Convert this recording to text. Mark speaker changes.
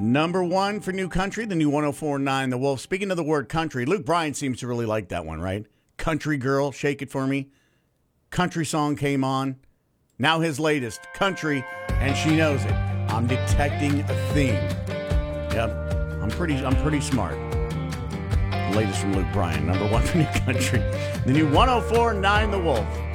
Speaker 1: Number one for New Country, the new 104.9 The Wolf. Speaking of the word country, Luke Bryan seems to really like that one, right? Country Girl, Shake It For Me. Country song came on. Now his latest, Country, and she knows it. I'm detecting a theme. Yep, I'm pretty smart. The latest from Luke Bryan, number one for New Country. The new 104.9 The Wolf.